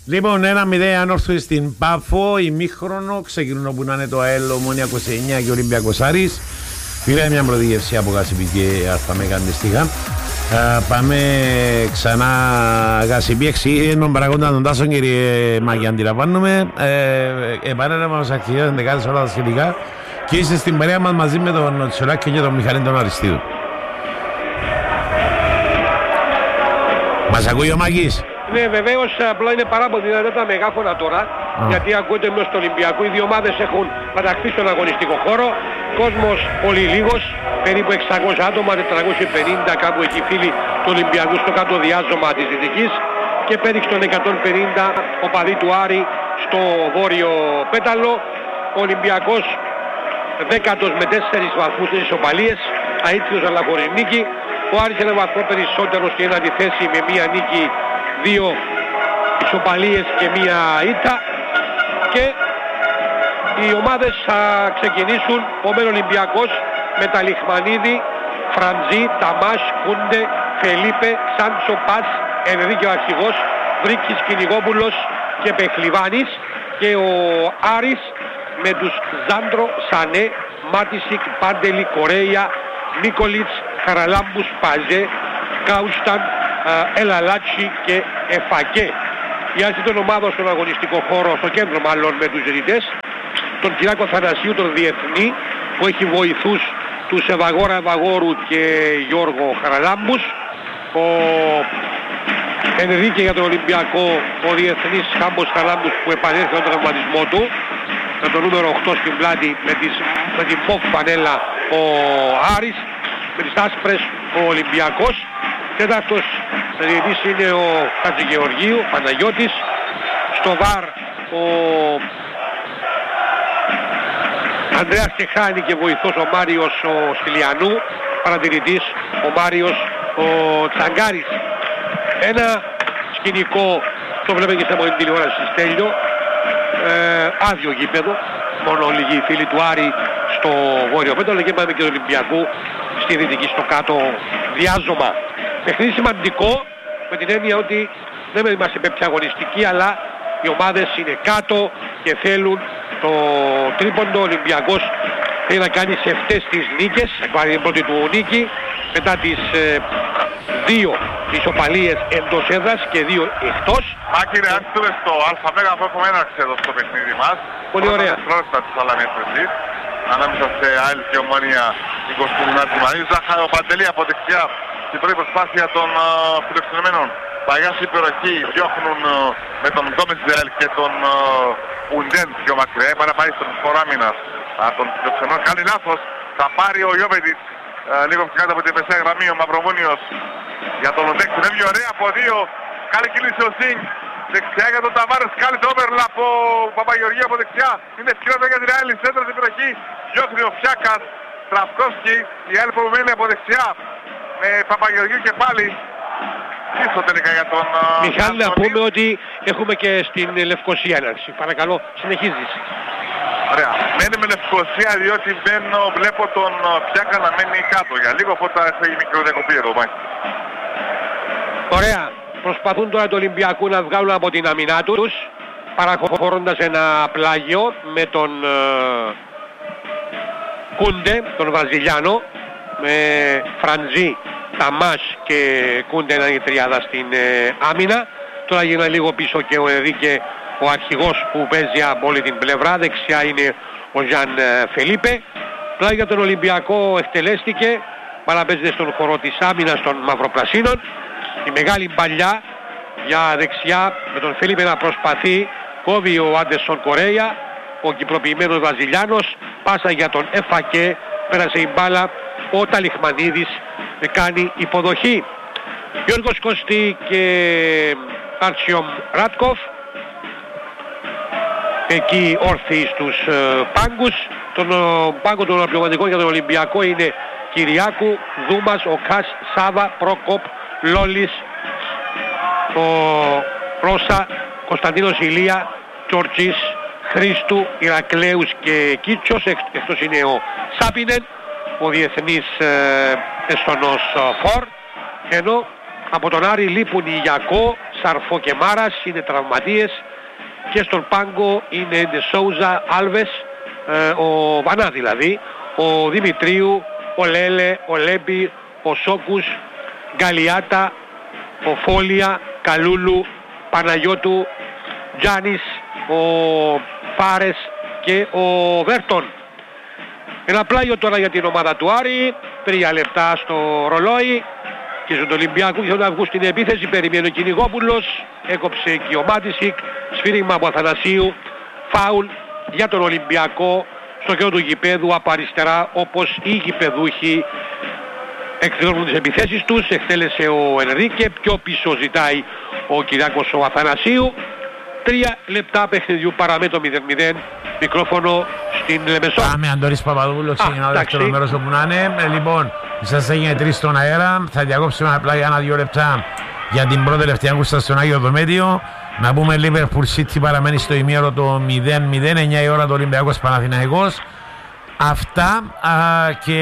Λοιπόν, 1-0 ανόρθωση στην Πάφο, ημίχρονο, ξεκινούν όπου να είναι το ΑΕΛ Ομόνια 29 και Ολυμπιακός Άρης. Πήραμε μια πρώτη γεύση από Γασιπική Αρθαμέκα αντιστοιχά. Πάμε ξανά Γασιπή, εξήγησε τον παραγόντα των Τάσων, κύριε Μάκη, αντιλαμβάνομαι. Επανέλαβα μας ακτιβές δεκάδες όλα τα σχετικά και είστε στην παρέα μας μαζί με τον Τσολάκη και τον Μιχαλή τον Αριστίδου. Μας ακούει ο Μάκης? Ναι, βεβαίως, απλά είναι πάρα πολύ δυνατά τα μεγάφωνα τώρα, γιατί ακούτε μες στο Ολυμπιακό. Οι δύο ομάδες έχουν παταχθεί στον αγωνιστικό χώρο. Κόσμος πολύ λίγος, περίπου 600 άτομα, 450 κάπου εκεί φίλοι του Ολυμπιακού στο κάτω διάζωμα της Δυτικής και πέριξ των 150 οπαδοί του Άρη στο βόρειο πέταλο. Ο Ολυμπιακός δέκατος με 4 βαθμούς στις ισοπαλίες, αίτητος αλλά χωρίς νίκη. Ο Άρης ένα βαθμό περισσότερο στην ένατη θέση με μία νίκη, 2 ισοπαλίες και μία ήττα, και οι ομάδες θα ξεκινήσουν. Ο Μεν Ολυμπιακός με τα Λιχμανίδη, Φραντζή, Ταμάς, Κούντε, Φελίπε, Σάντσο, Πας, Ενρίκε ο αρχηγός, Βρίκης, Κυνηγόπουλος και Πεχλιβάνης, και ο Άρης με τους Ζάντρο, Σανέ, Μάτισικ, Πάντελη, Κορέια, Νίκολιτς, Χαραλάμπους, Παζέ, Κάουσταν, Ελαλάτσι και Εφακέ. Η άρση των ομάδων στον αγωνιστικό χώρο, στο κέντρο μάλλον, με τους ζητητές, τον Κυριάκο Θανασίου, τον διεθνή, που έχει βοηθούς τους Ευαγόρα Ευαγόρου και Γιώργο Χαραλάμπους. Ο Ενρίκε για τον Ολυμπιακό, ο διεθνής Χάμπος Χαραλάμπους που επανέλθει τον τραυματισμό του, με το νούμερο 8 στην πλάτη, με την πόφ πανέλα ο Άρης, με τις άσπρες ο Ολυμπιακός. Τέταρτος διαιτητής είναι ο Χατζηγεωργίου, Παναγιώτης. Στο ΒΑΡ ο Ανδρέας Κεχάνη και βοηθός ο Μάριος ο Στυλιανού. Παρατηρητής ο Μάριος ο Τσαγκάρης. Ένα σκηνικό, το βλέπετε και σε μόνη τηλεόραση Στέλιο, άδειο γήπεδο, μόνο λίγοι φίλοι του Άρη στο βόρειο πέταλο, και πάμε και του Ολυμπιακού στη Δυτική, στο κάτω διάζωμα. Παιχνίδι σημαντικό, με την έννοια ότι δεν είμαστε πια αγωνιστικοί, αλλά οι ομάδες είναι κάτω και θέλουν το τρίποντο. Ο Ολυμπιακός θέλει να κάνει σε αυτές τις νίκες, θα πάρει την πρώτη του νίκη, μετά τις 2 ισοπαλίες εντός έδρας και 2 εκτός. Μάκη, αν στούμε στο ΑΜΕΓΑ που έχουμε έναρξη εδώ στο παιχνίδι μας. Πολύ ωραία. Πρώτα της Αλαμέτρησης, ανάμεσα σε ΑΕΛ και Ομόνια 29 Μαΐου. Ζάχα ο Παντελή από δεξιά, την πρώτη προσπάθεια των φιλοξενημένων. Παγιάς υπεροχή, διώχνουν με τον Γκόμες Ζέλ και τον Ουντέν πιο μακριά. Παραπάει στον φοράμινας των φιλοξενών. Κάνει λάθος, θα πάρει ο Ιώβετης λίγο πιο κάτω από την μεσαία γραμμή ο Μαυροβούνιος για τον Ουντέν. Συνέβη ωραία από 2. Καλή κίνηση ο Σινγκ. Δεξιά για τον Ταβάρες, κάνει το overlap από Παπαγεωργίου από δεξιά. Είναι ευκαιρία για την ΑΕΛ, σέντρα στην περιοχή. Διώχνει ο Φιάκας, Τραφκόσκι, η ΑΕΛ που μένει από δεξιά. Με Παπαγεωργίου και πάλι πίσω τελικά για τον Μιχάλη, να πούμε ότι έχουμε και στην Λευκοσία έναρξη. Παρακαλώ, συνεχίζεις. Ωραία. Μένει με Λευκοσία διότι βλέπω τον Φιάκα να μένει κάτω. Για λίγο αφού θα έχει μικρό διακοπή εδώ, Μάκη. Ωραία. Προσπαθούν τώρα του Ολυμπιακού να βγάλουν από την αμυνά τους, παραχωρώντας ένα πλάγιο με τον Κούντε, τον Βραζιλιάνο, με Φραντζή, Ταμάς και Κούντε να είναι η τριάδα στην άμυνα. Τώρα γίνει λίγο πίσω και ο Ενρίκε, ο αρχηγός που παίζει από όλη την πλευρά. Δεξιά είναι ο Ζαν Φελίπε. Πλάγιο για τον Ολυμπιακό εκτελέστηκε, παραπέζεται στον χώρο της άμυνας των μαυροπρασίνων. Η μεγάλη μπαλιά για δεξιά με τον Φελίπε να προσπαθεί, κόβει ο Άντερσον Κορέια, ο κυπροποιημένος Βραζιλιάνος, πάσα για τον Εφακέ, πέρασε η μπάλα, ο Ταλιχμανίδης κάνει υποδοχή. Γιώργος Κωστή και Άρτσιομ Ράτκοφ εκεί όρθιοι στους πάγκους. Τον πάγκο των ολοκληρωματικών για τον Ολυμπιακό είναι Κυριάκου, Δούμας, ο Κας, Σάβα, Πρόκοπ, Λόλης, ο Ρώσα, Κωνσταντίνος Ηλία, Τσορτσής, Χρήστου, Ηρακλέους και Κίτσος. Εκτός είναι ο Σάπινεν, ο διεθνής εστονός φορ. Ενώ από τον Άρη λείπουν οι Ιακώ, Σαρφοκεμάρας είναι τραυματίες και στον πάγκο είναι Ντεσόουζα, Άλβες, ο Βανά δηλαδή, ο Δημητρίου, ο Λέλε, ο Λέμπη, ο Σόκους, Γκαλιάτα, ο Φόλια, Καλούλου, Παναγιώτου, Τζάνης, ο Φάρες και ο Βέρτον. Ένα πλάγιο τώρα για την ομάδα του Άρη, 3 λεπτά στο ρολόι και στον Ολυμπιακό και να βγουν στην επίθεση, περιμένει ο Κυνηγόπουλος, έκοψε και ο Μάτισικ, σφύριγμα από Αθανασίου, φάουλ για τον Ολυμπιακό στο κέντρο του γηπέδου από αριστερά, όπως οι γηπεδούχοι εκδηλώνουν τις επιθέσεις τους. Εκτέλεσε ο Ενρίκε, πιο πίσω ζητάει ο Κυριάκος ο Αθανασίου. 3 λεπτά παιχνιδιού παραμένει το 0-0. Μικρόφωνο στην Λεμεσό. Πάμε Αντώνης Παπαδόπουλος, ξεκινάω το δεύτερο μέρος όπου να είναι. Λοιπόν, σας έγινε 3 στον αέρα. Θα διακόψουμε απλά για 1-2 λεπτά για την πρώτη τελευταία κούστα στον Άγιο Δομέτιο. Να πούμε Liverpool City παραμένει στο ημίωρο το 0-0, 9 η ώρα το Ολυμπιακός Παναθηναϊκός. Αυτά και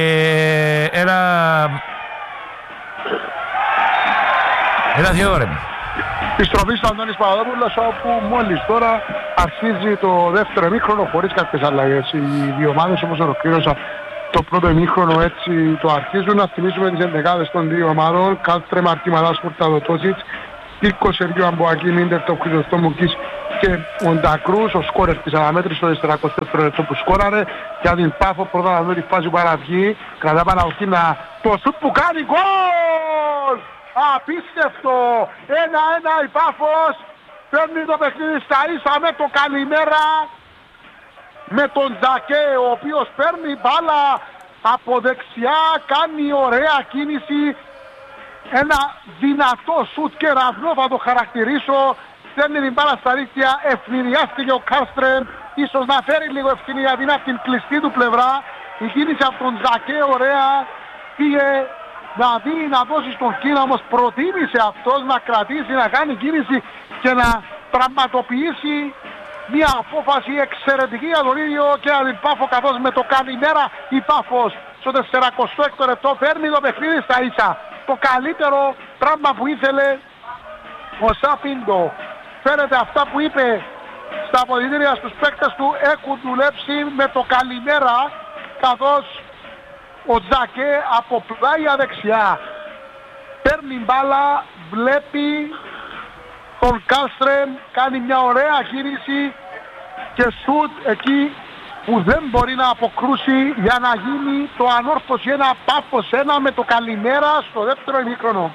Έλα Θεόδωρε. Επιστροφή στο Αντώνης Παπαδόπουλος, όπου μόλις τώρα αρχίζει το δεύτερο ημίχρονο χωρίς κάποιες αλλαγές. Οι δύο ομάδες όπως ολοκλήρωσαν το πρώτο ημίχρονο έτσι το αρχίζουν. Να θυμίσουμε τις ενδεκάδες των δύο ομάδων. Κάλτρε, Μαρτί Μαδάσπορ, Ταδοτόσιτς, Τίκο, Σεργίου Αμπουακή, Μίντερ, το Χρυσοστόμουκης και ο Ντακρούς, ο σκόρερ της αναμέτρησης στο 44 λεπτό που σκόραρε. Για την Πάφο πρώτα να δούμε τη φάση που παραβγεί. Κρατά Παναγωκίνα το σουτ που κάνει γκολ! Απίστευτο! 1-1 η Πάφος. Παίρνει το παιχνίδι στα ίσα με το καλημέρα. Με τον Τζακέ, ο οποίος παίρνει μπάλα από δεξιά, κάνει ωραία κίνηση. Ένα δυνατό σουτ κεραυνό θα το χαρακτηρίσω. Στέλνει την μπάλα στα δίκτυα, ευνηδιάστηκε ο Κάρστρεμ. Ίσως να φέρει λίγο ευθύνη γιατί είναι από την κλειστή του πλευρά. Η κίνηση από τον Τζακέ ωραία. Πήγε να δει, να δώσει στον Κίνα, όμως προτίμησε αυτός να κρατήσει, να κάνει κίνηση και να πραγματοποιήσει μια απόφαση εξαιρετική για τον ίδιο και για την Πάφο, καθώς με το καλημέρα η Πάφος στο 46ο λεπτό παίρνει το παιχνίδι στα ίσα. Το καλύτερο πράγμα που ήθελε ο Σαπίντο. Φαίνεται αυτά που είπε στα αποδυτήρια στους παίκτες του έχουν δουλέψει με το καλημέρα, καθώς ο Τζακέ από πλάγια δεξιά παίρνει μπάλα, βλέπει τον Κάλστρεμ, κάνει μια ωραία κίνηση και σουτ εκεί που δεν μπορεί να αποκρούσει για να γίνει το ανόρθωση 1 Πάφος 1 με το καλημέρα στο δεύτερο ημίχρονο.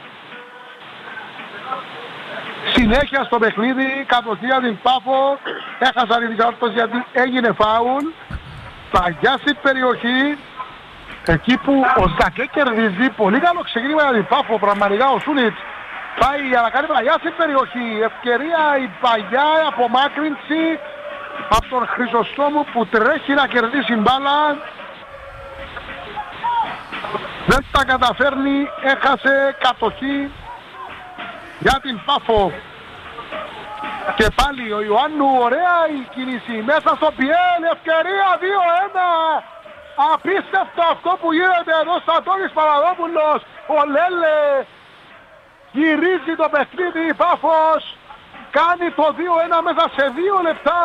Συνέχεια στο παιχνίδι, κατοχία την Πάφο, έχασαν την διόρθωση γιατί έγινε φάουλ, παγιά στην περιοχή. Εκεί που ο Ζακέ κερδίζει, πολύ καλό ξεκίνημα για την Πάφο, πραγματικά ο Σούνιτς πάει για να κάνει πλαγιά στην περιοχή. Ευκαιρία η παγιά, απομάκρυνση από τον Χρυσοστόμου που τρέχει να κερδίσει μπάλα. Δεν τα καταφέρνει, έχασε κατοχή για την Πάφο. Και πάλι ο Ιωάννου, ωραία η κίνηση μέσα στο πιέλ, ευκαιρία 2-1. Απίστευτο αυτό που γίνεται εδώ στο Αντώνης Παπαδόπουλος. Ο Λέλε γυρίζει το παιχνίδι, η Πάφος κάνει το 2-1 μέσα σε 2 λεπτά.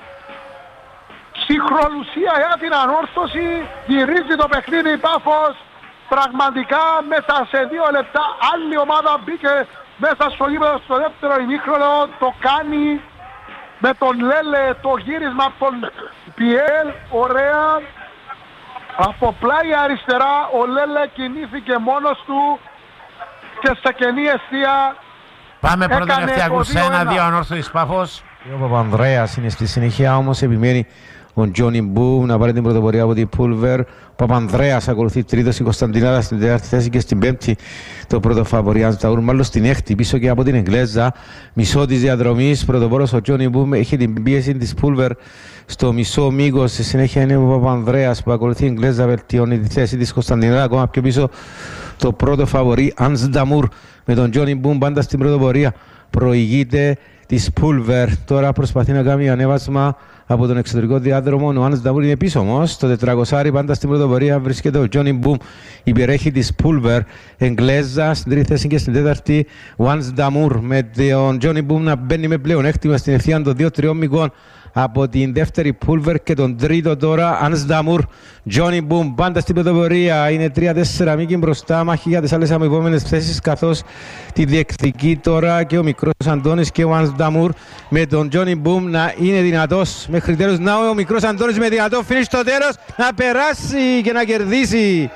Συγχρονουσία για την ανόρθωση, γυρίζει το παιχνίδι η Πάφος. Πραγματικά μέσα σε 2 λεπτά άλλη ομάδα μπήκε μέσα στο γήπεδο στο δεύτερο ημίχρονο. Το κάνει με τον Λέλε, το γύρισμα από τον Πιέλ, ωραία. Από πλάι αριστερά ο Λέλε κινήθηκε μόνος του και σε κενή αιστεία. Πάμε πρώτα τελευταία κουρσά, 1-2 ανόρθωσης Πάφος. Ο Παπανδρέας είναι στη συνέχεια, όμως επιμένει ο Τζόνι Μπου να πάρει την πρωτοπορία από την Πούλβερ. Ο Παπανδρέας ακολουθεί τρίτος στην Κωνσταντινάδα στην τέταρτη θέση και στην πέμπτη το πρώτο φαβορί. Μάλλον στην έκτη πίσω και από την Εγγλέζα. Μισό της διαδρομής, πρωτοπόρος ο Τζόνι Μπου έχει την πίεση της Πούλβερ στο μισό μήκος. Στη συνέχεια είναι ο Παπανδρέας που ακολουθεί η Εγγλέζα, βελτιώνει τη θέση της Κωνσταντινάδα. Ακόμα πιο πίσω το πρώτο φαβορί Ανσνταμούρ με τον Τζόνι Μπου πάντα στην πρωτοπορία. Προηγείται της Πούλβερ. Τώρα προσπαθεί να κάνει ανέβασμα από τον εξωτερικό διάδρομο. Ο Άνς Νταμούρ είναι πίσω όμως. Το 400 πάντα στην πρωτοπορία βρίσκεται ο Τζόνι Μπουμ. Υπερέχει της Πούλβερ. Εγγλέζα στην τρίτη θέση και στην τέταρτη ο Άνς Νταμούρ. Με τον Τζόνι Μπουμ να μπαίνει με πλεονέκτημα στην ευθεία των 2-3 μικών από την δεύτερη Πούλβερ και τον τρίτο τώρα Άνς Νταμούρ. Τζόνι Μπουμ πάντα στην πρωτοπορία. Είναι 3-4 μήκη μπροστά. Μάχη για τις άλλες αμοιβόμενες θέσεις, καθώς τη διεκδικεί τώρα και ο μικρός Αντώνης και ο Άνς Νταμούρ. Με τον Τζόνι Μπουμ να είναι δυνατός μέχρι τέλος. Να ο μικρός Αντώνης με δυνατό φινίς στο τέλος να περάσει και να κερδίσει.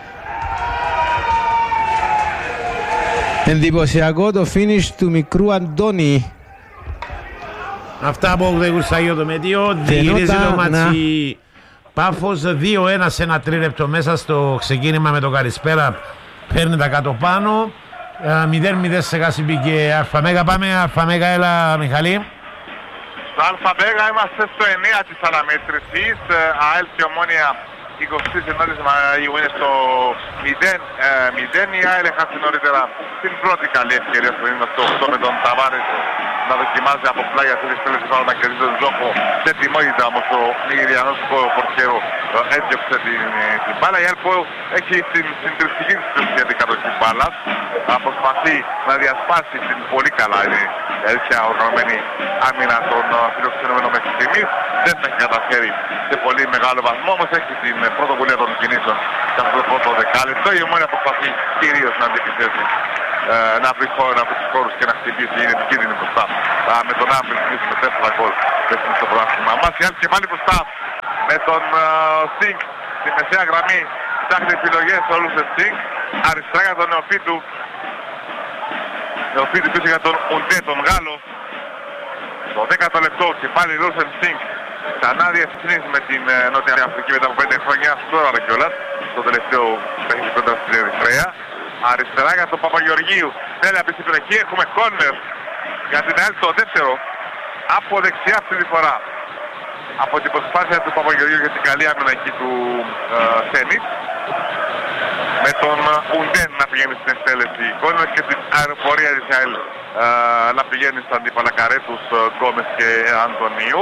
Εντυπωσιακό το φινίς του μικρού Αντώνη. Αυτά από το Κουρσαγείο το Μετίο. Διηγήθηκε το μάτσι Πάφος 2-1 σε ένα τρίλεπτο μέσα στο ξεκίνημα με το Καλησπέρα. Παίρνει τα κάτω πάνω. 0-0 σε Κασιμπή και Αλφαμέγα. Πάμε Αλφαμέγα, έλα Μιχαλή. Στο Αλφαμέγα είμαστε στο 9 της αναμέτρησης. ΑΕΛ και Ομόνια 29 Μαΐου είναι στο 0-0. Η ΑΕΛ έχασε νωρίτερα την πρώτη καλή ευκαιρία στο 98 με τον Ταβάρες να δοκιμάζει από πλάγια σε τις να κερδίσει τον Ζόχο. Σε τιμότητα όμως ο Νιγηριανός πορτιέρο έδιωξε την μπάλα. Η ΑΕΛ που έχει την συντριπτική της πλουσία την κατοχή μπάλας. Προσπαθεί να διασπάσει την πολύ καλά η οργανωμένη άμυνα των φιλοξενούμενων μέχρι στιγμής. Δεν τα έχει καταφέρει σε πολύ μεγάλο βαθμό, όμως έχει την πρωτοβουλία των κινήσεων σε αυτό το πρώτο δεκάλεπτο. Η Ομόνια προσπαθεί κυρίως να αντιπιθέσει, να βρει τους χώρους και να χτυπήσει, είναι επικίνδυνη μπροστά με τον Άμπρη με 4 γκολ στο πρωτάθλημα μας. Η άλλη και πάλι μπροστά με τον Σινκ στη μεσαία γραμμή, ψάχνει επιλογές ο Λούσεν Σινκ, αριστερά για τον Νεοφίτου. Νεοφίτου πίσω για τον Ουντέ, τον Γάλλο. Το 10ο λεπτό και πάλι Λούσεν Σινκ ξανά διευθυνής με την Νότια Αφρική μετά από 5 χρόνια, τώρα κιόλας, στο τελευταίο παιχνίδι κοντά στην Ερυθρέα. Αριστερά για τον Παπαγεωργίου, θέλει να πει στην περιοχή, έχουμε κόρνερ για την ΑΕΛ το δεύτερο, από δεξιά αυτή τη φορά. Από την προσπάθεια του Παπαγεωργίου για την καλή άμυνα εκεί του Σένιτ. Με τον Ουντέν να πηγαίνει στην εκτέλεση κόρνερ και την αεροπορία της ΑΕΛ να πηγαίνει στα αντίπαλα καρέ τους Γκόμες και Αντωνίου.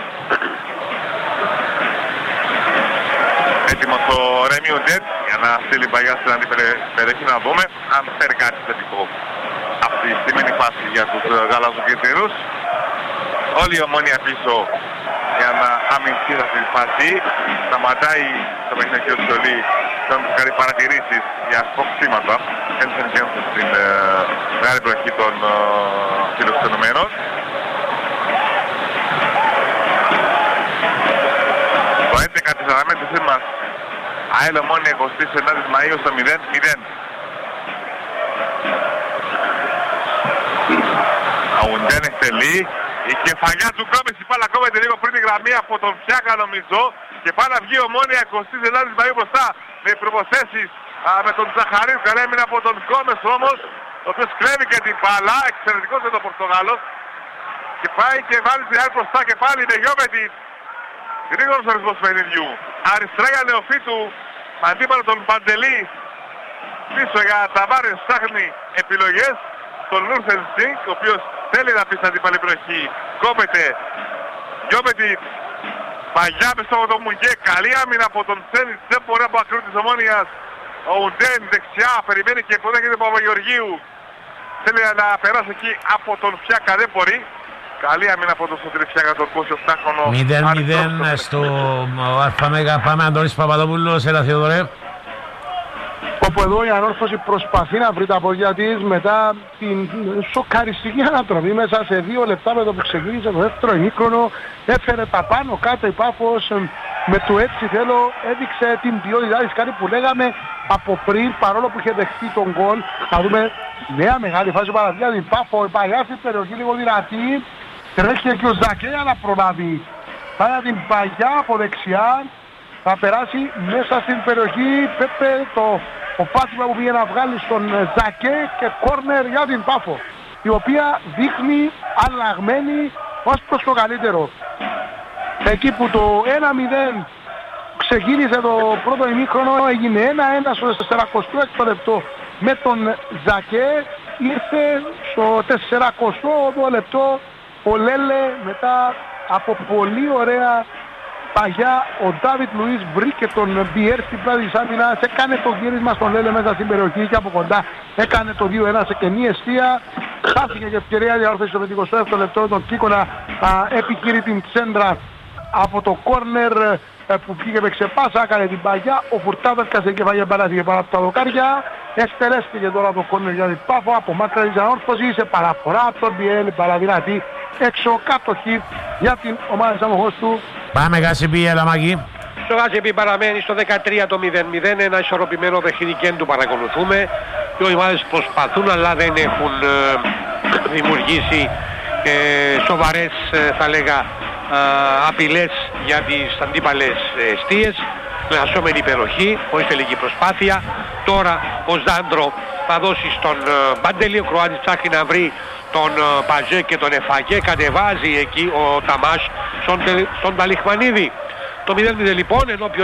Έτοιμος ο Ρέμι Ουντέν για να στείλει παγιά στην αντίπαλη περιοχή, να δούμε αν φέρει κάτι θετικό αυτή τη σημερινή φάση για τους γαλαζοκίτρινους. Όλη η Ομόνια πίσω για να αμυνθεί αυτή τη φάση. Σταματάει το παιχνίδι ο Σιολί, θέλουν να κάνει παρατηρήσεις για σπροξήματα. Ένσεν και ένσεν στην μεγάλη περιοχή των φιλοξενουμένων. Το 11 της αναμέτρησής μας, ΑΕΛ Ομόνια 29 Μαΐου στο 0-0. Αουντέν εκτελεί. Η κεφαλιά του Γκόμες, η μπάλα κόβεται λίγο πριν τη γραμμή από τον Φιάκα νομίζω. Και πάει να βγει η Ομόνια 29 Μαΐου μπροστά με προποθέσεις με τον Ζαχαρίου. Καλή έμεινε από τον Γκόμες όμως, ο οποίος κλέβει και την μπάλα. Εξαιρετικός είναι το Πορτογάλος. Και πάει και βάλει την άλλη μπροστά και πάλι είναι Γιώμετη. Γρήγορος ορισμός του παιχνιδιού. Αριστερά για Νεοφίτου, αντίπαλο τον Παντελή. Πίσω για Ταβάρες, ψάχνει επιλογές. Τον Λούρσεν Σινκ, ο οποίος θέλει να πει στην αντίπαλη περιοχή. Κόπεται. Γιώμετη. Παγιά με στο Μουγέ. Καλή άμυνα από τον Σένιτ. Δεν μπορεί από ακρού της Ομόνιας. Ο Ουντέν δεξιά. Περιμένει και υποδέχεται τον Παπαγεωργίου. Θέλει να περάσει εκεί από τον Φιάκα. Δεν μπορεί. Καλή άμυνα από τον Σωτηριφιάκα, τον 28χρονο. 0-0 στο Αλφαμέγα. Πάμε Αντώνης Παπαδόπουλος. Έλα Θεοδωρέ. Όπου εδώ η Ανόρθωση προσπαθεί να βρει τα πόδια της μετά την σοκαριστική ανατροπή μέσα σε 2 λεπτά με το που ξεκίνησε το δεύτερο ημίχρονο. Έφερε τα πάνω κάτω η Πάφος με το έτσι θέλω, έδειξε την ποιότητά της, κάτι που λέγαμε από πριν, παρόλο που είχε δεχτεί τον γκολ. Θα δούμε νέα μεγάλη φάση παραδείγμα την Πάφο, η παγιά στην περιοχή λίγο δυνατή. Τρέχει και ο Ζακέ να προλάβει. Πάει την παγιά από δεξιά, θα περάσει μέσα στην περιοχή. Πέπε ο πάτημα που πήγε να βγάλει στον Ζακέ και κόρνερ για την Πάφο, η οποία δείχνει αλλαγμένη ως προς το καλύτερο. Εκεί που το 1-0 ξεκίνησε το πρώτο ημίχρονο, έγινε 1-1 στο 46ο λεπτό με τον Ζακέ. Ήρθε στο 48ο λεπτό ο Λέλε μετά από πολύ ωραία παγιά. Ο Ντάβιτ Λουίς βρήκε τον Μπιέρ στην πλάτη της άμυνας, έκανε το γύρισμα στον Λέλε μέσα στην περιοχή και από κοντά έκανε το 2-1 σε κενή εστία. Χάθηκε και ευκαιρία διόρθωση στο 27ο λεπτό τον Κίκο να επικύρει την τσέντρα από το κόρνερ που πήγε με ξεπάσα, έκανε την παγιά. Ο Φουρτάδας κασε και φάγε μπαλά πάνω από τα δοκάρια. Εστερέστηκε τώρα το κόρνερ για την Πάφο, από μάκρα της ανόρθωσης, σε παραφορά από τον Μπιέλ, παραδυνατή έξω κάτοχη για την ομάδα της αμοχώς του. Πάμε Γασιπί, έλα Μάκη. Στο Γασιπί παραμένει στο 13 το 0-0, ένα ισορροπημένο παιχνίδι και του παρακολουθούμε. Οι ομάδες προσπαθούν αλλά δεν έχουν δημιουργήσει σοβαρές θα λέγα απειλές για τις αντίπαλες εστίες. Λασσόμενη υπεροχή, χωρίς τελική προσπάθεια. Τώρα ο Ζάντρο θα δώσει στον Μπαντελή, ο Κροάτης ψάχνει να βρει τον Παζέ και τον Εφαγέ, κατεβάζει εκεί ο Ταμάς στον Ταλιχμανίδη. Το 0-0 λοιπόν ενώπιον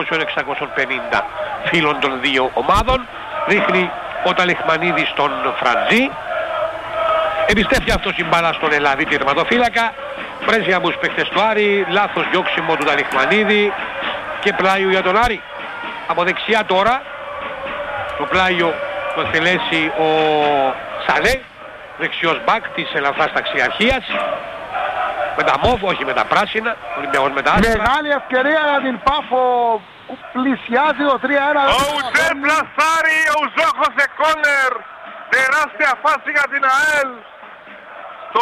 600-650 φίλων των δύο ομάδων. Ρίχνει ο Ταλιχμανίδης στον Φραντζή. Εμπιστεύει αυτός η μπάλα στον Ελλαδίτη τερματοφύλακα. Πρέζει από τους παίχτες του Άρη, λάθος διώξιμο του Ταλιχμανίδη και πλάιο για τον Άρη. Από δεξιά τώρα το πλάιο το εκτελέσει ο Σαλέ, δεξιός μπακ της ελαφράς ταξιαρχίας. Με τα μόβ, όχι με τα πράσινα, Ολυμπιακός με τα άσπρα. Μεγάλη ευκαιρία για την Πάφο, πλησιάζει το 3-1. Ο Ουζέ πλασάρει, ο Ουζόχος σε κόνερ. Τεράστια φάση για την ΑΕΛ. Το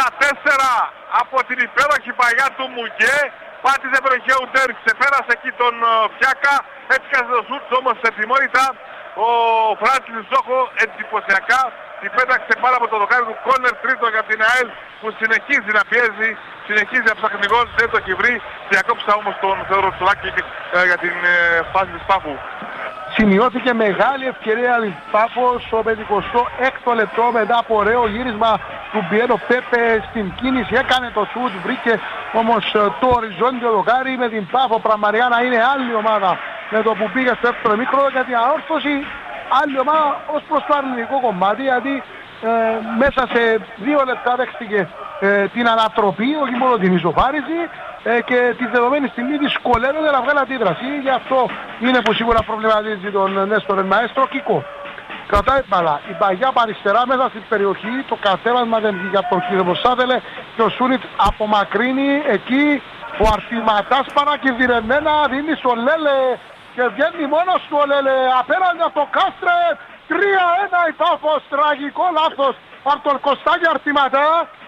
14 από την υπέροχη παγιά του Μουγκέ. Πάτησε περιοχή ο Ουντέρ, ξεπέρασε εκεί τον Φιάκα. Έτσι κάθεται το σουτ όμως σε τιμότητα. Ο Φράντσις Ζόχο εντυπωσιακά την πέταξε πάρα από το δοκάρι του κόνερ, τρίτο για την ΑΕΛ που συνεχίζει να πιέζει, συνεχίζει να ψάχνει γκολ, δεν το έχει βρει. Διακόψα όμως τον Θεόδωρο Τσουλάκη για την φάση της Πάφου. Σημειώθηκε μεγάλη ευκαιρία της Πάφο στο 56ο λεπτό μετά από ωραίο γύρισμα του Μπιένο Πέπε στην κίνηση, έκανε το σουτ, βρήκε όμως το οριζόντιο δοκάρι. Με την Πάφο πραγματικά να είναι άλλη ομάδα με το που πήγε στο δεύτερο μήχρονο, γιατί η ανόρθωση άλλη ομάδα ως προς το αρνητικό κομμάτι, γιατί μέσα σε 2 λεπτά δέχτηκε την ανατροπή, όχι μόνο την ισοφάριση, και τη δεδομένη στιγμή δυσκολεύεται να βγάλει αντίδραση. Γι' αυτό είναι που σίγουρα προβληματίζει τον Νέστορ Μαέστρο. Κίκο κρατάει μπαλά, η παγιά από αριστερά μέσα στην περιοχή, το κατέβασμα δεν βγήκε από τον κύριο Μοσάδελε και ο Σούνιτ απομακρύνει εκεί. Ο Αρτηματάς παρακινδυνευμένα δίνει στο Λέλε και βγαίνει μόνος του ο Λέλε απέναντι από το Κάστρε. 3-1 η Πάφος, τραγικό λάθος από τον Κωστάκη Αρτηματά,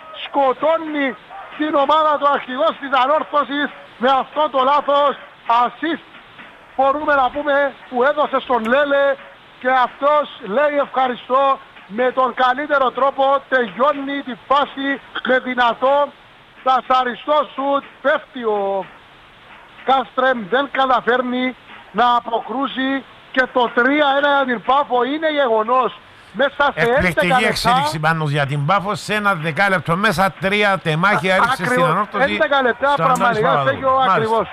σκοτώνει την ομάδα του αρχηγός της ανόρθωσης με αυτό το λάθος. Assist μπορούμε να πούμε που έδωσε στον Λέλε και αυτός λέει ευχαριστώ. Με τον καλύτερο τρόπο τελειώνει τη φάση με δυνατό τασαριστό σουτ. Πέφτει ο Κάστρεμ, δεν καταφέρνει να αποκρούσει και το 3-1 για την Πάφο είναι γεγονός. Μέσα σε 11 εκπληκτική εξέλιξη πάνω για την Πάφο σε ένα δεκάλεπτο μέσα, 3 τεμάχια έριξε στην ανόρθωση. 11 λεπτά πραγματικά στέγιο ακριβώς.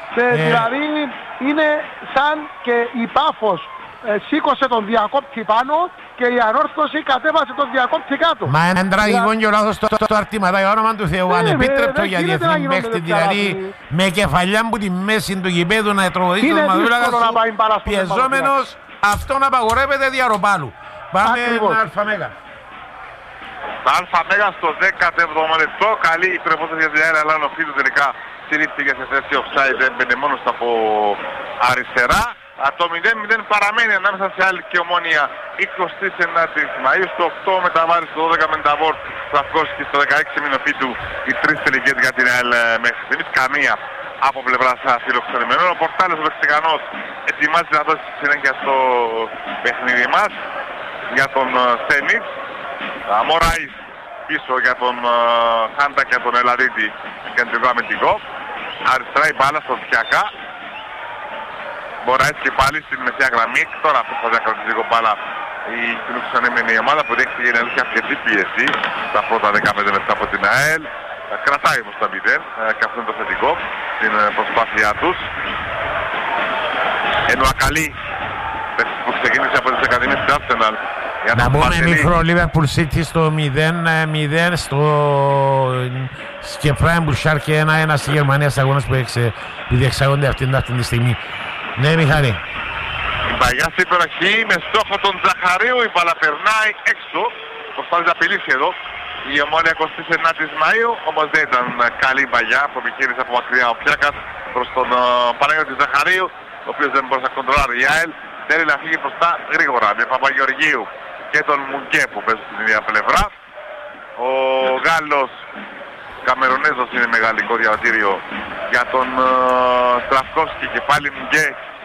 Δηλαδή είναι σαν και η Πάφος σήκωσε τον διακόπτη πάνω και η ανόρθωση κατέβασε τον διακόπτη κάτω. Μα είναι τραγικό και ο λάθος το Αρτηματά για όνομα του Θεού, ανεπίτρεπτο για διεθνή παίχτη, δηλαδή με κεφαλιά που τη μέση του γηπέδου να τροδίσει τον Μαδούλακα σου πιεζόμενος, αυτόν απαγορεύεται διαρροπάλου. Πάμε Αλφα Μέγα. Τα Αλφα Μέγα στο 17ο λεπτό, καλή η προπόθεση για την ΑΕΛ, αλλά ο Φίτου τελικά στηρίχθηκε σε θέση offside, έμπαινε μόνος από αριστερά. Το 0-0 παραμένει ανάμεσα σε ΑΕΛ και Ομόνια 23 Μαΐου. Στο 8 μεταβάρει στο 12 με τα Βόρτ Σταυκόσκη, στο 16 Μινοφίτου οι 3 τελικές για την ΑΕΛ μέχρι στιγμής. Καμία από πλευράς φιλοξενημένων. Ο Πορτάλης ο Μεξικανός ετοιμάζει να δώσει συνέχεια στο παιχνίδι μας για τον Στένιτ. Μωράης πίσω για τον Χάντα και τον Ελλαδίτη κεντρικό αμυντικό. Αριστερά η μπάλα στο Φιάκα. Μωράης και πάλι στην μεσαία γραμμή. Τώρα αυτό θα διακρατήσει λίγο μπάλα η φιλοξενημένη ομάδα που δέχτηκε να έχει αρκετή πίεση στα πρώτα 15 λεπτά από την ΑΕΛ. Κρατάει όμως τα 0 και αυτό είναι το θετικό στην προσπάθειά τους. Ενώ Ακαλή που ξεκίνησε από τις Ακαδημίες της Arsenal Να πούμε μικρό Liverpool City στο 0-0 στο και Freiburg Schalke 1-1 στη Γερμανία στα αγώνες που διεξάγονται αυτή τη στιγμή. Ναι, Μιχάλη. Παγιά στην περιοχή με στόχο τον Ζαχαρίου, η μπάλα περνάει έξω. Προσπάθησε να απειλήσει εδώ η Ομόνια 29 Μαΐου, όμως δεν ήταν καλή παγιά που επιχείρησε από μακριά ο Πιάκας προς τον Παναγιώτη Ζαχαρίου, ο οποίος δεν μπορούσε να κοντρολάρει. Η ΑΕΛ θέλει να φύγει μπροστά γρήγορα με Παπαγεωργίου και τον Μουγκέ που παίζουν στην ίδια πλευρά. Ο Γάλλος Καμερονέζος είναι μεγαλικό διαβατήριο για τον Στραφκόφσκι και πάλι Μουγκέ.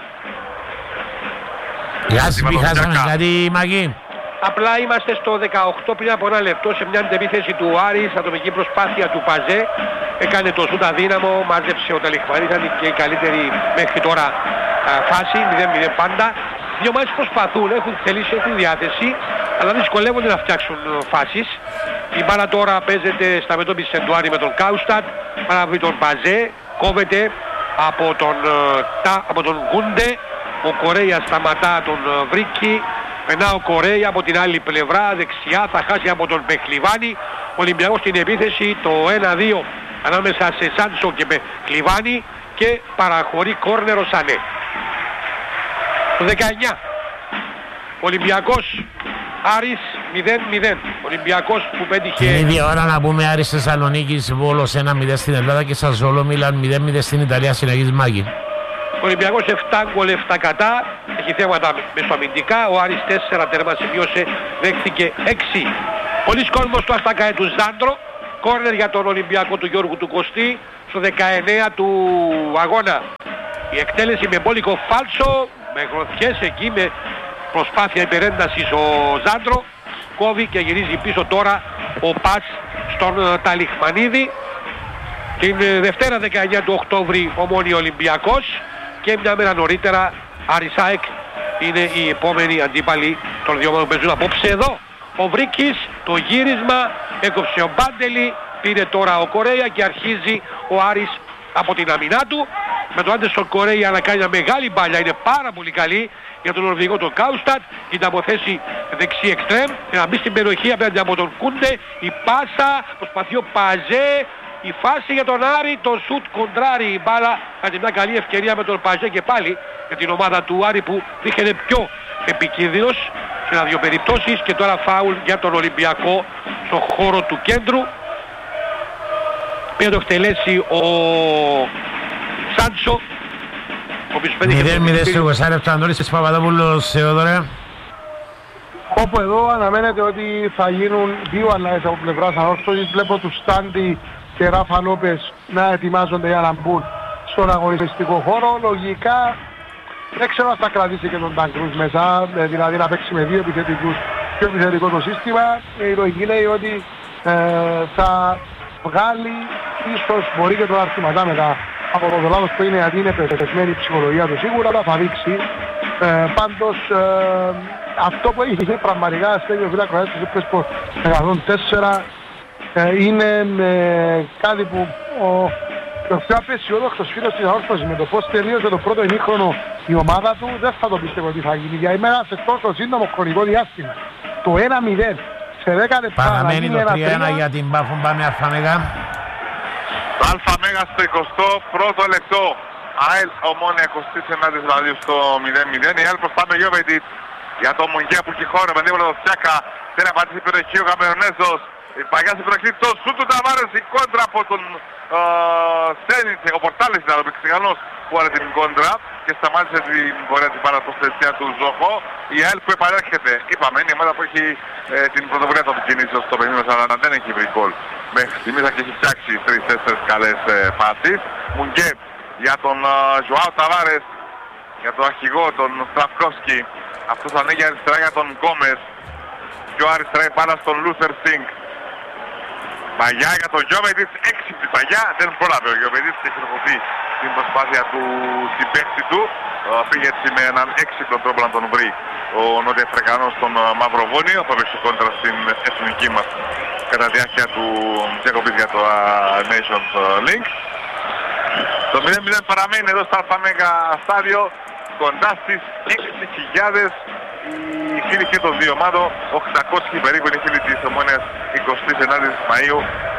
Γεια σας, χάσαμε κάτι, Μαγί. Απλά είμαστε στο 18 πριν από ένα λεπτό σε μια αντεπίθεση του Άρης, ατομική προσπάθεια του Παζέ. Έκανε το σούτ αδύναμο, μάζεψε ο Ταλιχμανής, ήταν και η καλύτερη μέχρι τώρα φάση, 0-0 πάντα. Δύο μάτς προσπαθούν, έχουν θελήσει, έχουν διάθεση, αλλά δυσκολεύονται να φτιάξουν φάσεις. Η μπάλα τώρα παίζεται στα μετώπιση Σεντουάρη με τον Κάουστατ, παραβεί τον Παζέ, κόβεται από τον Γκούντε. Ο Κορέια σταματά τον Βρίκη, περνά ο Κορέια από την άλλη πλευρά, δεξιά, θα χάσει από τον Πεχλιβάνη. Ο Ολυμπιακός στην επίθεση, το 1-2 ανάμεσα σε Σάντσο και Πεχλιβάνη και παραχωρεί κόρνερο Σανέ. Το 19, Ολυμπιακός Άρης 0-0. Ολυμπιακός που πέτυχε... Την ίδια ώρα να πούμε Άρης Θεσσαλονίκης, Βόλος 1-0 στην Ελλάδα και Σασσόλο Μίλαν 0-0 στην Ιταλία, συνεχίζει Μάκη. Ο Ολυμπιακός 7 γκολ 7 κατά, έχει θέματα μεσοαμυντικά, ο Άρης 4 τέρμα σημείωσε, δέχθηκε 6. Πολλοί κόσμος του Αστακαέ του Ζάντρο, κόρνερ για τον Ολυμπιακό του Γιώργου του Κωστή, στο 19 του αγώνα. Η εκτέλεση με μπόλικο φάλσο, με γροθιές εκεί, με προσπάθεια υπερέντασης ο Ζάντρο, κόβει και γυρίζει πίσω τώρα ο Πας στον Ταλιχμανίδη. Την Δευτέρα 19 του Οκτώβρη Ομόνια Ολυμπιακός και μια μέρα νωρίτερα Άρης ΑΕΚ είναι η επόμενη αντίπαλη των δύο ομάδων που παίζουν απόψε εδώ. Ο Βρίκης, το γύρισμα, έκοψε ο Μπάντελη, πήρε τώρα ο Κορέα και αρχίζει ο Άρης από την αμυνά του. Με τον Άντερσον Κορέα να κάνει μια μεγάλη μπάλια, είναι πάρα πολύ καλή για τον Νορβηγό τον Κάουστατ, την αποθέσει δεξί εξτρέμ και να μπει στην περιοχή απέναντι από τον Κούντε. Η πάσα, προσπαθεί ο Παζέ, η φάση για τον Άρη, το σουτ κοντράρει η μπάλα, κάνει μια καλή ευκαιρία με τον Παζέ και πάλι για την ομάδα του Άρη που δείχνει πιο επικίνδυνος σε ένα-δυο περιπτώσεις. Και τώρα φάουλ για τον Ολυμπιακό στον χώρο του κέντρου. Πήγε το εκτελέσει ο Σάντσο, ο οποίος πέτυχε 0-0 στο 20 λεπτό. Αντώνης Παπαδόπουλος, Θεόδωρε. Όπου εδώ αναμένεται ότι θα γίνουν δύο αλλαγές από πλευράς ανόρθωσης. Βλέπω τους Στάντι και Ράφα Λόπες να ετοιμάζονται για να μπουν στον αγωνιστικό χώρο. Λογικά δεν ξέρω αν θα κρατήσει και τον Ταγκρούς μέσα, δηλαδή να παίξει με δύο επιθετικούς, πιο επιθετικό το σύστημα. Η λογική λέει ότι θα βγάλει, ίσως μπορεί και τον Αρτηματά μετά από το λάθος που είναι, γιατί είναι πεσμένη η ψυχολογία του σίγουρα, αλλά θα δείξει. Πάντως αυτό που έχει γίνει πραγματικά στέλνει ο Βίλα Κροάτης στο 104 είναι κάτι που ο πιο απεσιόδοξος φίλος της αόρθωσης με το πώς τελείωσε το πρώτο ημίχρονο η ομάδα του δεν θα το πιστεύω ότι θα γίνει. Για ημέρα σε τόσο σύντομο χρονικό διάστημα το 1-0 σε 10 λεπτά παραμένει το 3-1 για την Πάφων. Πάμε Αλφα-Μέγα. Το Αλφα-Μέγα στο 21ο λεπτό. ΑΕΛ Ομόνια 29 δηλαδή στο 0-0. Η ΑΕΛ μπροστά με Γιώβετιτ για το Μουγγέα που έχει χώρο με δίπλα το Τσιάκα. Θέλει να πατήσει περιοχή ο Καμερονέζος. Η παγιά στην περιοχή το σούτ του Ταβάρες, η κόντρα από τον Σένιτσε, ο Πορτάλης ήταν ο Μεξικανός που άρε την κόντρα και σταμάτησε την πορεία της παρατοστεσία του Ζοχό. Η ΑΕΛ που επανέρχεται, είπαμε, είναι η ομάδα που έχει την πρωτοβουλία των κινήσεων στο παιχνίδι, αλλά δεν έχει βρει γκολ. Μέχρι στιγμής και έχει φτιάξει 3-4 καλές φάσεις. Μουγκέ για τον Ζωάο Ταβάρες, για τον αρχηγό, τον Στραφκόφσκι. Αυτός ανοίγει αριστερά για τον Γκόμες. Πιο αριστερά η μπάλα στον Λούσερ Σινγκ. Παγιά για τον Γιώβετιτς, έξυπνη παγιά, δεν πρόλαβε ο Γιώβετιτς και χειροκροτεί την προσπάθεια του συμπαίκτη του. Πήγε έτσι με έναν έξυπνο τρόπο να τον βρει ο Νοτιοαφρικανός στον Μαυροβούνιο, που έπαιξε κόντρα στην εθνική μας κατά τη διάρκεια του διακοπής για το Nations League. Το 0-0 παραμένει εδώ στο Αλφα-Μέγα στάδιο, κοντά στις 6.000 οι φίλοι και των δύο ομάδων, 800 περίπου είναι οι φίλοι της Ομόνοιας 29 Μαΐου,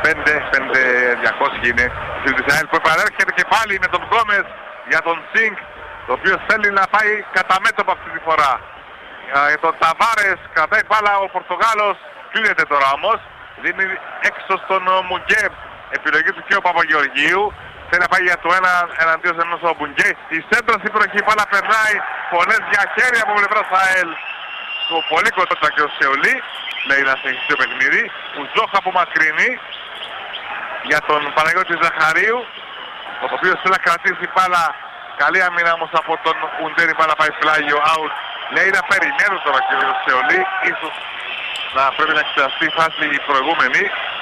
5-200 είναι οι φίλοι της ΑΕΛ που επανέρχεται και πάλι με τον Γκόμες για τον Σινγκ, το οποίο θέλει να πάει κατά μέτωπο αυτή τη φορά. Για τον Ταβάρες κρατάει μπάλα ο Πορτογάλος, κλείνεται τώρα όμως, δίνει έξω στον Μουγκέ, επιλογή του και ο Παπαγεωργίου. Θέλει να πάει για το ένα εναντίον ενός ο Μπουνγκέ. Η σέντρα στην προχή μπάλα περνάει, φωνές για χέρια από πλευράς ΑΕΛ. Το πολύ κοντά και ο Σεολί, λέει να συνεχίσει το παιχνίδι. Ουζόχα από μακρινή για τον Παναγιώτη Ζαχαρίου, ο οποίος θέλει να κρατήσει μπάλα. Καλή άμυνα όμως από τον Ουντέρη, μπάλα πάει πλάγιο, out. Λέει να περιμένουν τώρα και ο Σεολί, ίσως να πρέπει να εξεταστεί η φάση η προηγούμενη.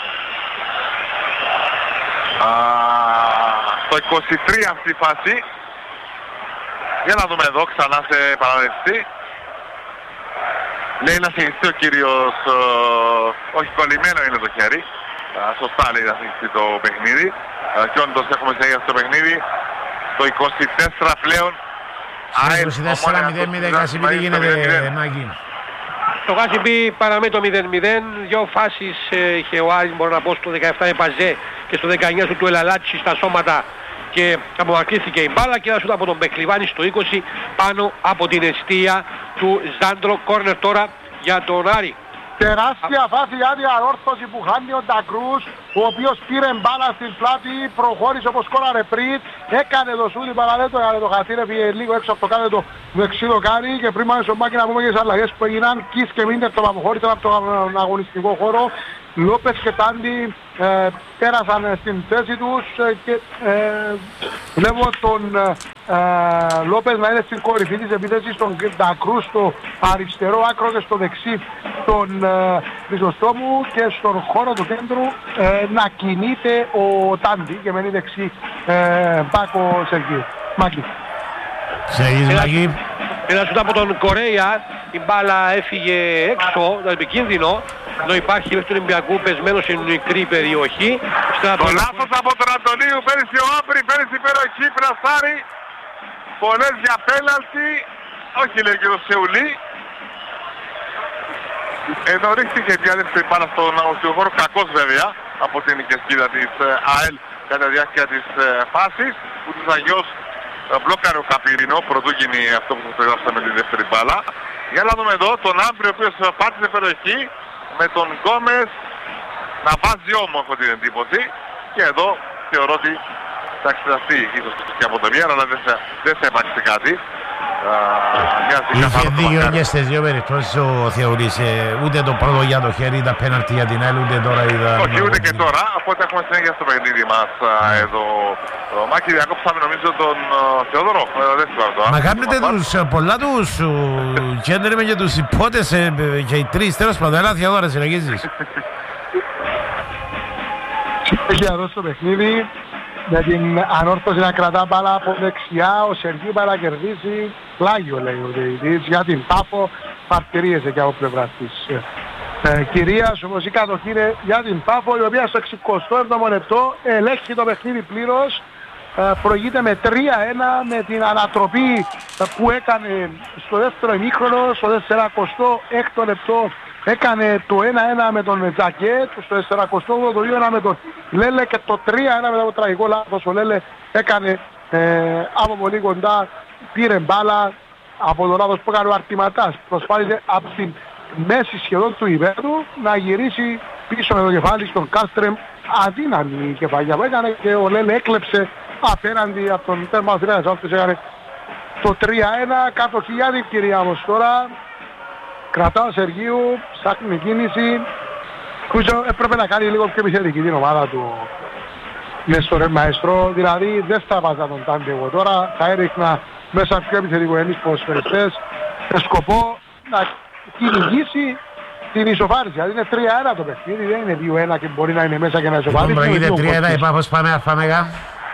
Το 23 αυτή η φάση. Για να δούμε εδώ ξανά σε παραδεστή. Λέει να συνεχιστεί ο κύριος, όχι κολλημένο είναι το χέρι. Σωστά λέει να συνεχιστεί το παιχνίδι. Και όντως έχουμε συνέχεια στο παιχνίδι. Το 24 πλέον. 24-0-0 Κασιμπή, τι γίνεται Μάκη? Το Κασιμπή παραμένει το 0-0. Δύο φάσεις είχε ο Άρης, μπορώ να πω, στο 17 Επαζέ και στο 19 του Ελαλάτσι στα σώματα και απομακρύνθηκε η μπάλα και ένα σούτ από τον Μπεκλιβάνη στο 20 πάνω από την εστία του Ζάντρο. Κόρνερ τώρα για τον Άρη. Τεράστια φάση για την ανόρθωση που χάνει ο Ντακρούς, ο οποίος πήρε μπάλα στην πλάτη, προχώρησε όπως σκόραρε πριν, έκανε το σούτι παραδέτο, έκανε το χατήρε, πήγε λίγο έξω από το κάτω το δεξί δοκάρι και πριν πάμε στο Μάκη να πούμε και τις αλλαγές που έγιναν. Κις και Μίντερ το αποχώρησαν από τον αγωνιστικό χώρο. Λόπες και Τάντι πέρασαν στην θέση τους και βλέπω τον Λόπες να είναι στην κορυφή της επίθεσης, τον Ντακρούς στο αριστερό άκρο και στο δεξί τον Χρυσοστόμου και στον χώρο του κέντρου να κινείται ο Τάντι και μένει δεξί Πάκο Σεργίου. Μάκη. Σεργίου Μάκη. Ένα σούτ από τον Κορέα, η μπάλα έφυγε έξω, το επικίνδυνο. Εδώ υπάρχει μέχρι του Ολυμπιακού πεσμένο σε μικρή περιοχή. Το λάθος από τον Αντωνίου, πέρυσι ο Άμπρη, πέρυσι η περιοχή, πλασάρι. Πολλές για πέναλτι, όχι λέει και ο Σεουλί. Εδώ ρίχτηκε πια δεύτερη μπάλα στον αγωνιστικό χώρο, κακός βέβαια από την κεσκίδα της ΑΕΛ κατά τη διάρκεια της φάσης, που τους αγιώς μπλόκαρε ο Καπυρινό, πρωτού γίνει αυτό που θα περάσαμε με τη δεύτερη μπάλα. Για να δούμε εδώ τον Άμπρη, ο οποίος πάτησε περιοχή, με τον Γκόμες να βάζει όμορφο, έχω την εντύπωση, και εδώ θεωρώ ότι θα εξεταστεί ίσως και από το μία, αλλά δεν θα υπάρξει κάτι. Είχε δίκιο και στις δύο περιπτώσεις ο Θεουρής, ούτε το πρώτο για το χέρι, τα πέναλτι για την άλλη, ούτε τώρα είδα... Όχι, ούτε και τώρα, οπότε έχουμε συνέχεια στο παιχνίδι μας εδώ. Μάκη, διακόψαμε νομίζω τον Θεόδωρο, δεν θυμάμαι τώρα. Μα κάνετε πολλά τους κέντρε και τους υπότες και οι τρεις, τέλος πάντων, έλα Θεόδωρα, συνεχίζεις. Έχει εδώ στο παιχνίδι, με την ανόρθωση να κρατά μπάλα από δεξιά, ο Σεργίου παρακερδίσει, πλάγιο λέει ο διαιτητής, για την Πάφο παρτιρίεσαι και από πλευράς της κυρίας, όμως η κατοχή είναι για την Πάφο, η οποία στο 67ο λεπτό ελέγχει το παιχνίδι πλήρως, προηγείται με 3-1 με την ανατροπή που έκανε στο δεύτερο ημίχρονο, στο 46ο λεπτό. Έκανε το 1-1 με τον Τζακέ, στο 48ο το 2-1 με τον Λέλε και το 3-1 μετά το τραγικό λάθος. Ο Λέλε έκανε από πολύ κοντά, πήρε μπάλα από το λάθος που έκανε ο Αρτηματάς. Προσπάθησε από την μέση σχεδόν του υπέδου να γυρίσει πίσω με το κεφάλι στον Κάστρεμ. Αδύναμη η κεφαλιά που έκανε και ο Λέλε έκλεψε απέναντι από τον τέρμα Αθηνάς. Αυτός έκανε το 3-1, κατοχή για την κυρία όμως τώρα. Κρατάω Σεργίου, ψάχνει κίνηση. Κούτσο έπρεπε να κάνει λίγο πιο επιθετική την ομάδα του Νέστορ Μαέστρο. Δηλαδή δεν θα βάζα τον Τάντε εγώ τώρα. Θα έριχνα μέσα πιο επιθετικοενείς ποδοσφαιριστές με σκοπό να κυνηγήσει την ισοφάριση. Δηλαδή είναι 3-1 το παιχνίδι, δεν είναι 2-1 και μπορεί να είναι μέσα και να ισοφάρισει. Λοιπόν, προηγείται 3-1, η Πάφος πάμε Αλφαμέγα.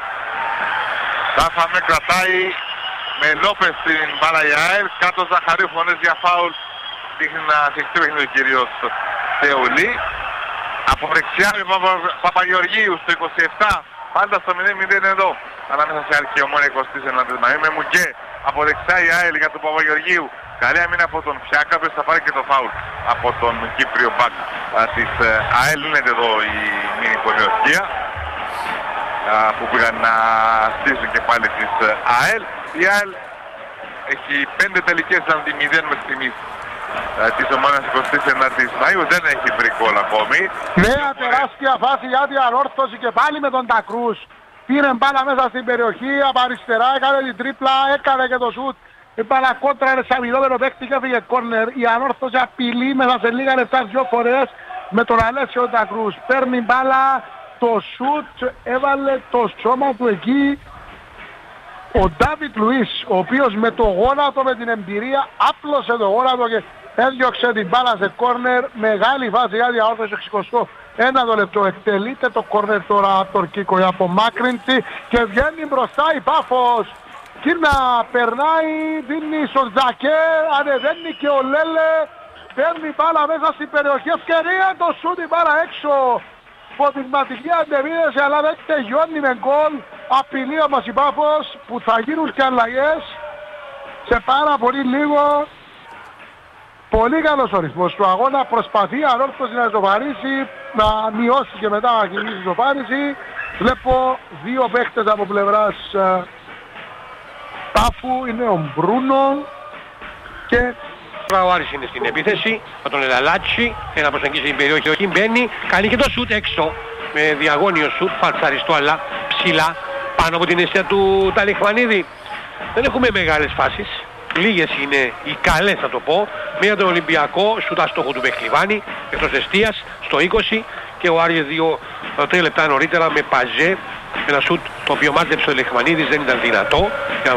Αλφαμέ κρατάει με Λόπες στην μπάλα η ΑΕΛ, κάτω Ζαχαρίου, φωνές για φάουλ. Δείχνει να συγχτεί παιχνίδι ο κύριος Θεολή. Από δεξιά με Παπαγεωργίου στο 27. Πάντα στο 0-0 εδώ. Ανάμεσα σε ΑΕΛ και Ομόνια 20 εναντίον Μαΐου. Με Μουγκέ από δεξιά η ΑΕΛ για τον Παπαγεωργίου. Καλή άμυνα από τον Φιάκα, που θα πάρει και το φάουλ από τον Κύπριο μπακ της ΑΕΛ. Λύνεται εδώ η μήνυ πολιορκία που πήγαν να στήσουν και πάλι της ΑΕΛ. Η ΑΕΛ έχει 5 τελικές αντί 0 με στιγμής της ομάδας 24ης Μαΐου, δεν έχει βρει γκολ ακόμη. Νέα τεράστια φάση για την ανόρθωση και πάλι με τον Τακρούς. Πήρε μπάλα μέσα στην περιοχή, από αριστερά έκανε την τρίπλα, έκανε και το σουτ. Η μπάλα κόντρα είναι σε αμυνόμενο παίκτη και έφυγε κόρνερ. Η ανόρθωση απειλεί μέσα σε λίγα λεπτά 2 φορές με τον Αλέσιο Τακρούς. Παίρνει μπάλα, το σουτ, έβαλε το σώμα του εκεί. Ο Ντάβιτ Λουίς, ο οποίος με το γόνατο, με την εμπειρία, άπλωσε το γόνατο και έδιωξε την μπάλα σε κόρνερ. Μεγάλη φάση για την ανόρθωση 61ο λεπτό. Εκτελείται το κόρνερ τώρα από τον Κίκο, η απομάκρυνση και βγαίνει μπροστά η Πάφος. Κίνα περνάει, δίνει στον Τζακέ, ανεβαίνει και ο Λέλε. Παίρνει μπάλα μέσα στην περιοχή, ευκαιρία, το σούτ, η μπάλα έξω. Υποδειγματική αντεπίδεση, αλλά δεν τελειώνει με γκολ. Απειλεί όμως η Πάφος που θα γίνουν και αλλαγές σε πάρα πολύ λίγο. Πολύ καλός ορισμός του αγώνα, προσπαθεί ανόρθωση να ισοπαρίσει, να μειώσει και μετά να κινήσει ισοπαρίσει. Βλέπω 2 παίχτες από πλευράς Πάφου, είναι ο Μπρούνο και Ο Άρης είναι στην επίθεση, με τον Ελαλάτσι, ένα προσεγγίσει την περιοχή, εκεί μπαίνει, κάνει και το σουτ έξω, με διαγώνιο σουτ, φαλτσαριστό αλλά ψηλά, πάνω από την αιστεία του Ταλιχμανίδη. Δεν έχουμε μεγάλες φάσεις, λίγες είναι οι καλές θα το πω, μία τον Ολυμπιακό, σουτ αστόχο του Μπεχλιβάνη, εκτός εστίας, στο 20 και ο Άρης 2-3 λεπτά νωρίτερα με Παζέ, ένα σουτ το οποίο μάζεψε ο Ταλιχμανίδης, δεν ήταν δυνατό.